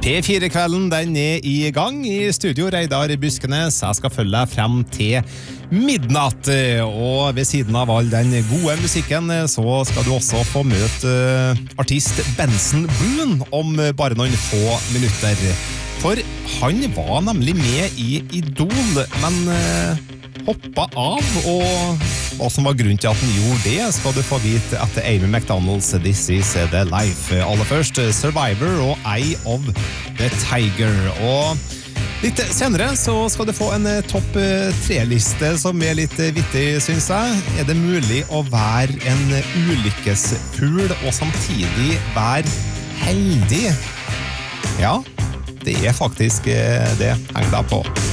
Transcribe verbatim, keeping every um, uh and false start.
P fire-kvelden, den er i gang i studio, Reidar Buskenes. Jeg skal følge deg frem til midnatt, og ved siden av all den gode musikken, så skal du også få møte artist Benson Boone om bare noen få minutter. For han var nemlig med i Idol, men hoppa av, og hva som var grunnen til at han gjorde det, skal du få vite etter Amy McDonald's This Is The Life. Aller først Survivor og Eye of the Tiger. Og litt senere så skal du få en topp tre-liste som er litt vittig, synes jeg. Er det mulig å være en ulykkesfugl og samtidig være heldig? Ja, det er faktisk det. Heng deg på.